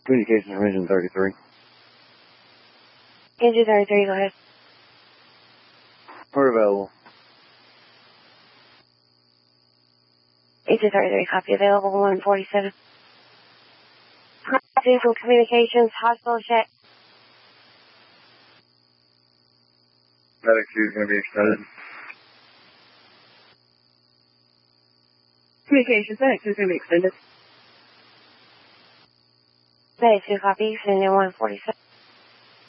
Communications from Engine 33. Engine 33, go ahead. We're available. Engine 33, copy available, 147. Copy from communications, hospital check. Medic 2 is going to be extended. Communications, medic 2 is going to be extended. Medic 2, copy, extended 147.